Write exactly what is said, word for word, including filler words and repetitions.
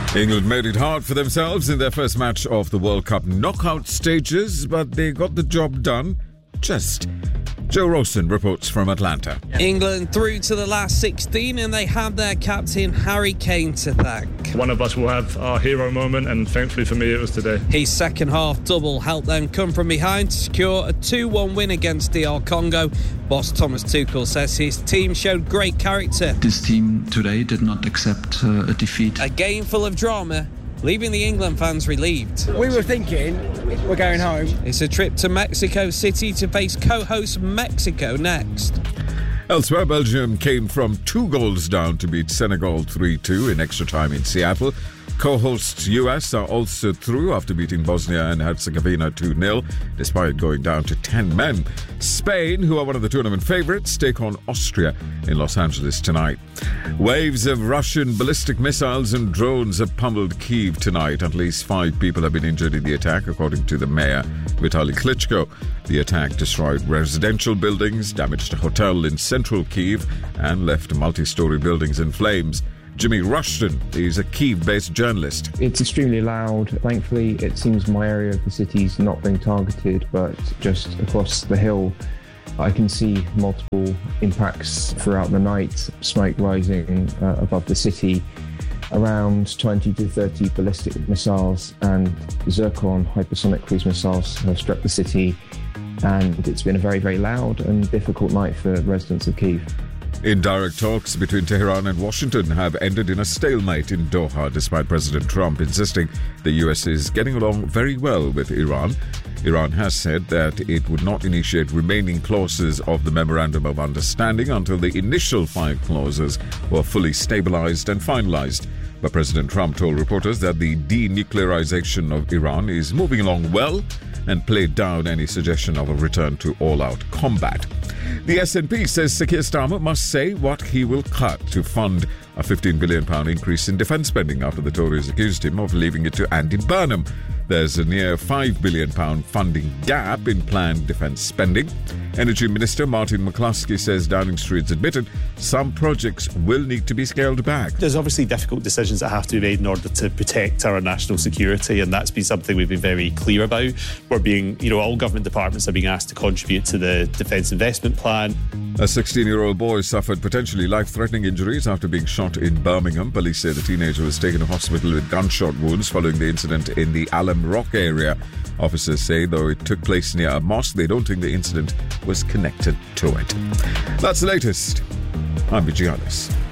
England made it hard for themselves in their first match of the World Cup knockout stages, but they got the job done just. Joe Rosen reports from Atlanta. England through to the last sixteen and they have their captain Harry Kane to thank. One of us will have our hero moment, and thankfully for me it was today. His second half double helped them come from behind to secure a two one win against D R Congo. Boss Thomas Tuchel says his team showed great character. This team today did not accept uh, a defeat. A game full of drama, leaving the England fans relieved. We were thinking we're going home. It's a trip to Mexico City to face co-host Mexico next. Elsewhere, Belgium came from two goals down to beat Senegal three two in extra time in Seattle. Co-hosts U S are also through after beating Bosnia and Herzegovina two nil, despite going down to ten men. Spain, who are one of the tournament favourites, take on Austria in Los Angeles tonight. Waves of Russian ballistic missiles and drones have pummeled Kyiv tonight. At least five people have been injured in the attack, according to the mayor, Vitaly Klitschko. The attack destroyed residential buildings, damaged a hotel in central Kyiv, and left multi-storey buildings in flames. Jimmy Rushton is a Kyiv-based journalist. It's extremely loud. Thankfully, it seems my area of the city's not being targeted, but just across the hill, I can see multiple impacts throughout the night, smoke rising uh, above the city. Around twenty to thirty ballistic missiles and Zircon hypersonic cruise missiles have struck the city, and it's been a very, very loud and difficult night for residents of Kyiv. Indirect talks between Tehran and Washington have ended in a stalemate in Doha, despite President Trump insisting the U S is getting along very well with Iran. Iran has said that it would not initiate remaining clauses of the Memorandum of Understanding until the initial five clauses were fully stabilized and finalized. But President Trump told reporters that the denuclearization of Iran is moving along well and played down any suggestion of a return to all-out combat. The S and P says Sir Keir Starmer must say what he will cut to fund a fifteen billion pounds increase in defence spending after the Tories accused him of leaving it to Andy Burnham. There's a near five billion pounds funding gap in planned defence spending. Energy Minister Martin McCluskey says Downing Street's admitted some projects will need to be scaled back. There's obviously difficult decisions that have to be made in order to protect our national security, and that's been something we've been very clear about. We're being, you know, all government departments are being asked to contribute to the Defence Investment Plan. A sixteen-year-old boy suffered potentially life-threatening injuries after being shot in Birmingham. Police say the teenager was taken to hospital with gunshot wounds following the incident in the Alum Rock area. Officers say, though it took place near a mosque, they don't think the incident was connected to it. That's the latest. I'm Vigianis.